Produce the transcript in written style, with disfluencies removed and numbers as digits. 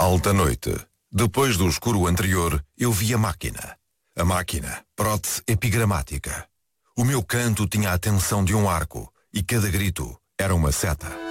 Alta noite. Depois do escuro anterior, eu vi a máquina. A máquina, prótese epigramática. O meu canto tinha a tensão de um arco e cada grito era uma seta.